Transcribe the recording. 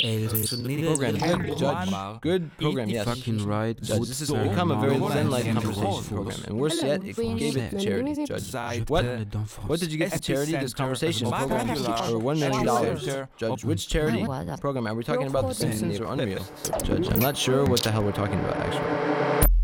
Program, good, Judge. Good program, yes. Fucking right. Judge, this has become a very Zen-like conversation program, and worse yet, it gave it to charity, Judge. What did you get to charity this conversation program? Or $1 million, Judge. Which charity program? Are we talking about The Simpsons or Unreal? Judge, I'm not sure what the hell we're talking about, actually.